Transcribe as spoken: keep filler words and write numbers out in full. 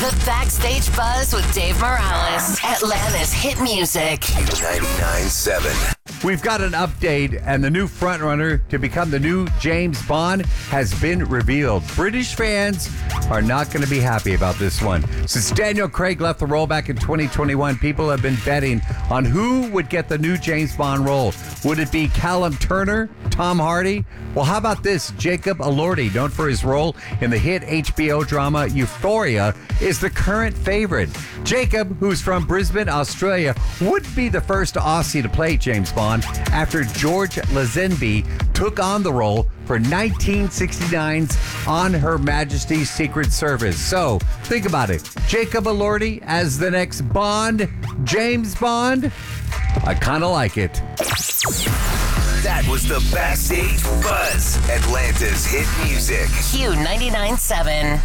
The Backstage Buzz with Dave Morales. Atlanta's hit music. ninety-nine seven. We've got an update, and the new frontrunner to become the new James Bond has been revealed. British fans are not going to be happy about this one. Since Daniel Craig left the role back in twenty twenty-one, people have been betting on who would get the new James Bond role. Would it be Callum Turner, Tom Hardy? Well, how about this? Jacob Elordi, known for his role in the hit H B O drama Euphoria, is the current favorite. Jacob, who's from Brisbane, Australia, would be the first Aussie to play James Bond after George Lazenby took on the role for nineteen sixty-nine's On Her Majesty's Secret Service. So, think about it. Jacob Elordi as the next Bond, James Bond? I kind of like it. That was the Backstage Buzz, Atlanta's hit music. Q ninety-nine seven.